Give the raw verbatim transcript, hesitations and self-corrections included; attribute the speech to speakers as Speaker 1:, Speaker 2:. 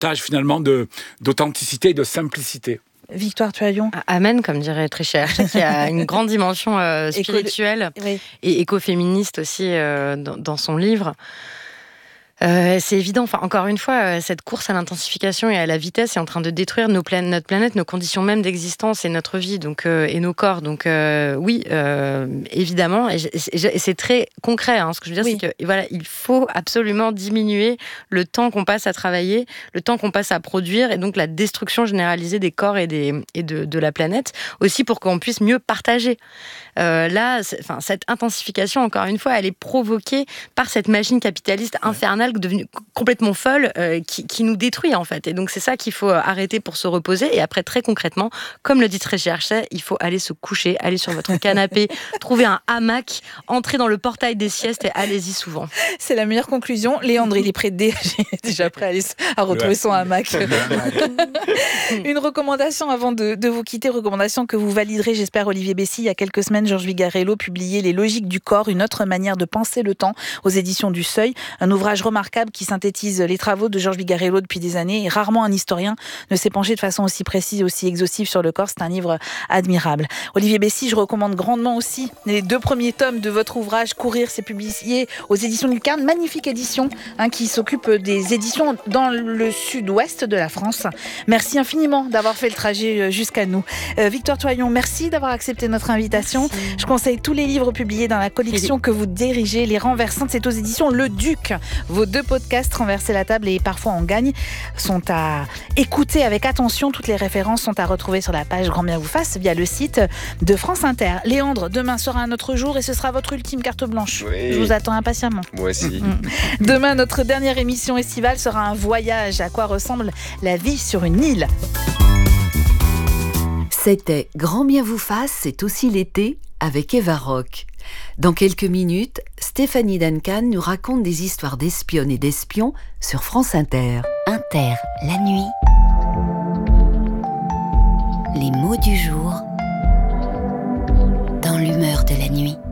Speaker 1: partage finalement de, d'authenticité et de simplicité.
Speaker 2: Victoire Tuaillon.
Speaker 3: Amen, comme dirait Tréchy Hergé, qui a une grande dimension euh, spirituelle École... oui. et écoféministe aussi euh, dans, dans son livre. Euh, c'est évident, enfin, encore une fois, euh, cette course à l'intensification et à la vitesse est en train de détruire nos plan- notre planète, nos conditions même d'existence et notre vie donc, euh, et nos corps. Donc euh, oui, euh, évidemment, et, et, et c'est très concret. Hein, ce que je veux dire, oui. c'est que voilà, il faut absolument diminuer le temps qu'on passe à travailler, le temps qu'on passe à produire, et donc la destruction généralisée des corps et, des, et de, de la planète, aussi pour qu'on puisse mieux partager. Euh, là, enfin, cette intensification, encore une fois, elle est provoquée par cette machine capitaliste infernale devenue complètement folle euh, qui, qui nous détruit en fait. Et donc c'est ça qu'il faut arrêter pour se reposer. Et après, très concrètement, comme le dit Tréchy Hergé, il faut aller se coucher, aller sur votre canapé, trouver un hamac, entrer dans le portail des siestes et allez-y souvent.
Speaker 2: C'est la meilleure conclusion. Léandre, il est prêt dé- déjà prêt à, aller, à retrouver ouais. son hamac. Une recommandation avant de, de vous quitter, recommandation que vous validerez, j'espère, Olivier Bessy. Il y a quelques semaines, Georges Vigarello publiait Les logiques du corps, une autre manière de penser le temps aux éditions du Seuil. Un ouvrage remarquable qui synthétise les travaux de Georges Vigarello depuis des années. Et rarement un historien ne s'est penché de façon aussi précise et aussi exhaustive sur le corps. C'est un livre admirable. Olivier Bessy, je recommande grandement aussi les deux premiers tomes de votre ouvrage Courir, c'est publié aux éditions Lucarne. Magnifique édition hein, qui s'occupe des éditions dans le sud-ouest de la France. Merci infiniment d'avoir fait le trajet jusqu'à nous. Euh, Victoire Tuaillon, merci d'avoir accepté notre invitation. Merci. Je conseille tous les livres publiés dans la collection que vous dirigez, Les Renversantes, c'est aux éditions Le Duc. Vos deux podcasts, Renverser la table et Parfois on gagne, sont à écouter avec attention. Toutes les références sont à retrouver sur la page Grand Bien vous fasse via le site de France Inter. Léandre, demain sera un autre jour et ce sera votre ultime carte blanche. Oui. Je vous attends impatiemment.
Speaker 4: Moi aussi.
Speaker 2: Demain, notre dernière émission estivale sera un voyage. À quoi ressemble la vie sur une île?
Speaker 5: C'était Grand Bien vous fasse, c'est aussi l'été avec Eva Rock. Dans quelques minutes, Stéphanie Duncan nous raconte des histoires d'espionnes et d'espions sur France Inter.
Speaker 6: Inter, la nuit. Les mots du jour dans l'humeur de la nuit.